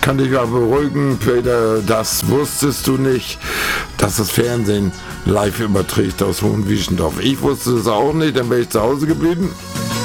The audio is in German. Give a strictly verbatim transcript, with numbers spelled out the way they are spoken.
kann dich ja beruhigen, Peter, das wusstest du nicht, dass das Fernsehen live überträgt aus Hohenwieschendorf. Ich wusste es auch nicht, dann wäre ich zu Hause geblieben.